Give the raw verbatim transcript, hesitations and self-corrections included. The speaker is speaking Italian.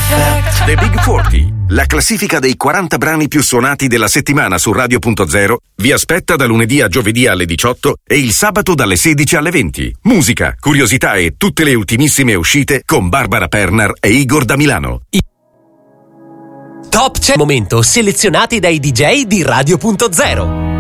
Perfect. The Big quaranta, la classifica dei quaranta brani più suonati della settimana su Radio punto zero, vi aspetta da lunedì a giovedì alle diciotto e il sabato dalle sedici alle venti. Musica, curiosità e tutte le ultimissime uscite con Barbara Pernar e Igor da Milano. I- Top cento momento selezionati dai D J di Radio punto zero.